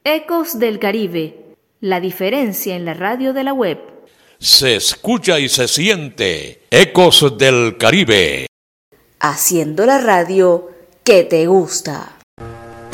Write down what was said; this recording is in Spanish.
Ecos del Caribe, la diferencia en la radio de la web. Se escucha y se siente Ecos del Caribe. Haciendo la radio que te gusta.